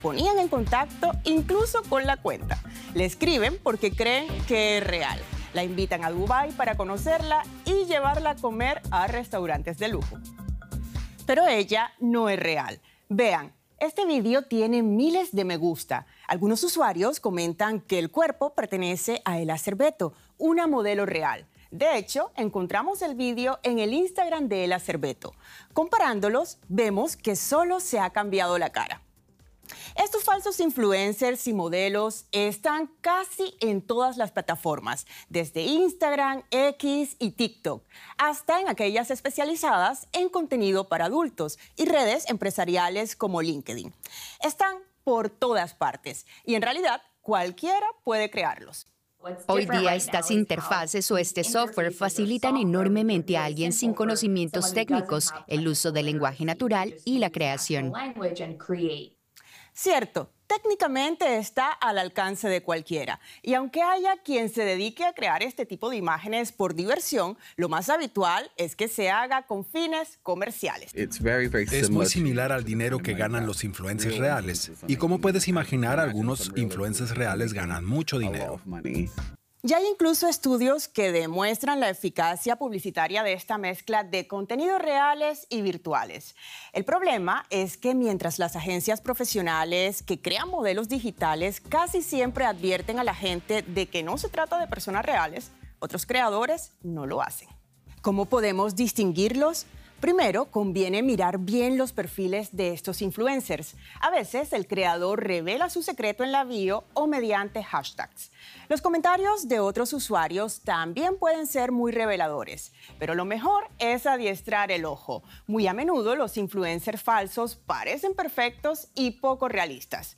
ponían en contacto incluso con la cuenta. Le escriben porque creen que es real. La invitan a Dubái para conocerla y llevarla a comer a restaurantes de lujo. Pero ella no es real. Vean, este video tiene miles de me gusta. Algunos usuarios comentan que el cuerpo pertenece a Ela Cerveto, una modelo real. De hecho, encontramos el video en el Instagram de Ela Cerveto. Comparándolos, vemos que solo se ha cambiado la cara. Estos falsos influencers y modelos están casi en todas las plataformas, desde Instagram, X y TikTok, hasta en aquellas especializadas en contenido para adultos y redes empresariales como LinkedIn. Están por todas partes y en realidad cualquiera puede crearlos. Hoy día estas interfaces o este software facilitan enormemente a alguien sin conocimientos técnicos el uso del lenguaje natural y la creación. Cierto, técnicamente está al alcance de cualquiera. Y aunque haya quien se dedique a crear este tipo de imágenes por diversión, lo más habitual es que se haga con fines comerciales. Es muy similar al dinero que ganan los influencers reales. Y como puedes imaginar, algunos influencers reales ganan mucho dinero. Ya hay incluso estudios que demuestran la eficacia publicitaria de esta mezcla de contenidos reales y virtuales. El problema es que mientras las agencias profesionales que crean modelos digitales casi siempre advierten a la gente de que no se trata de personas reales, otros creadores no lo hacen. ¿Cómo podemos distinguirlos? Primero, conviene mirar bien los perfiles de estos influencers. A veces, el creador revela su secreto en la bio o mediante hashtags. Los comentarios de otros usuarios también pueden ser muy reveladores, pero lo mejor es adiestrar el ojo. Muy a menudo, los influencers falsos parecen perfectos y poco realistas.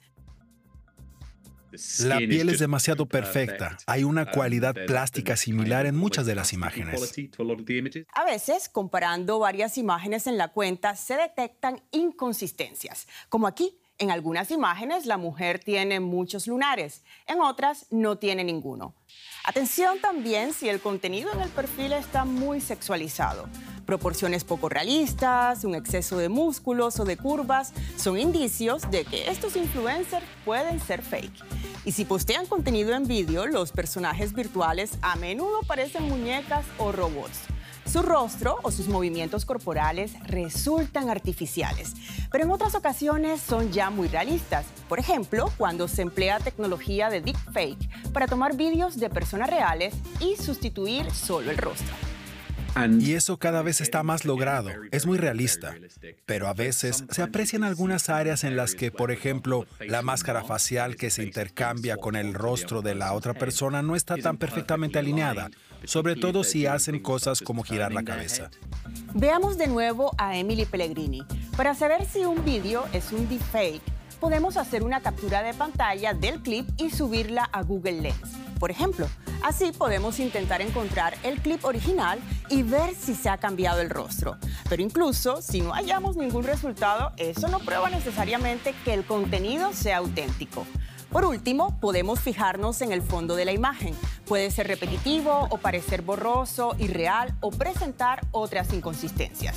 La piel es demasiado perfecta. Hay una cualidad plástica similar en muchas de las imágenes. A veces, comparando varias imágenes en la cuenta, se detectan inconsistencias. Como aquí, en algunas imágenes la mujer tiene muchos lunares, en otras no tiene ninguno. Atención también si el contenido en el perfil está muy sexualizado. Proporciones poco realistas, un exceso de músculos o de curvas son indicios de que estos influencers pueden ser fake. Y si postean contenido en vídeo, los personajes virtuales a menudo parecen muñecas o robots. Su rostro o sus movimientos corporales resultan artificiales, pero en otras ocasiones son ya muy realistas. Por ejemplo, cuando se emplea tecnología de deepfake para tomar vídeos de personas reales y sustituir solo el rostro. Y eso cada vez está más logrado. Es muy realista. Pero a veces se aprecian algunas áreas en las que, por ejemplo, la máscara facial que se intercambia con el rostro de la otra persona no está tan perfectamente alineada, sobre todo si hacen cosas como girar la cabeza. Veamos de nuevo a Emily Pellegrini. Para saber si un vídeo es un deepfake, podemos hacer una captura de pantalla del clip y subirla a Google Lens. Por ejemplo, así podemos intentar encontrar el clip original y ver si se ha cambiado el rostro. Pero incluso si no hallamos ningún resultado, eso no prueba necesariamente que el contenido sea auténtico. Por último, podemos fijarnos en el fondo de la imagen. Puede ser repetitivo o parecer borroso, irreal o presentar otras inconsistencias.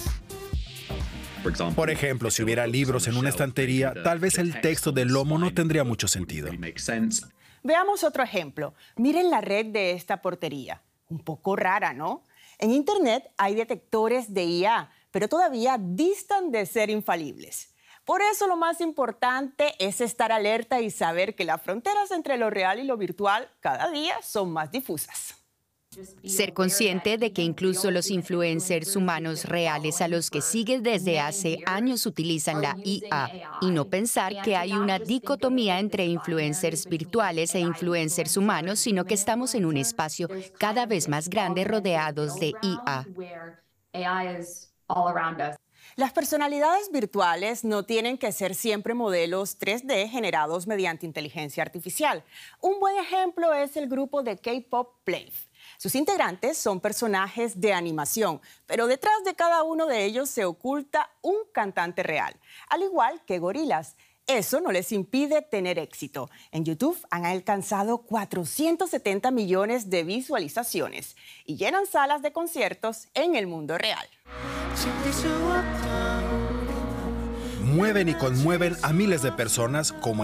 Por ejemplo, si hubiera libros en una estantería, tal vez el texto del lomo no tendría mucho sentido. Veamos otro ejemplo. Miren la red de esta portería. Un poco rara, ¿no? En Internet hay detectores de IA, pero todavía distan de ser infalibles. Por eso lo más importante es estar alerta y saber que las fronteras entre lo real y lo virtual cada día son más difusas. Ser consciente de que incluso los influencers humanos reales a los que sigues desde hace años utilizan la IA y no pensar que hay una dicotomía entre influencers virtuales e influencers humanos, sino que estamos en un espacio cada vez más grande rodeados de IA. Las personalidades virtuales no tienen que ser siempre modelos 3D generados mediante inteligencia artificial. Un buen ejemplo es el grupo de K-pop Plave. Sus integrantes son personajes de animación, pero detrás de cada uno de ellos se oculta un cantante real, al igual que Gorillaz. Eso no les impide tener éxito. En YouTube han alcanzado 470 millones de visualizaciones y llenan salas de conciertos en el mundo real. Mueven y conmueven a miles de personas como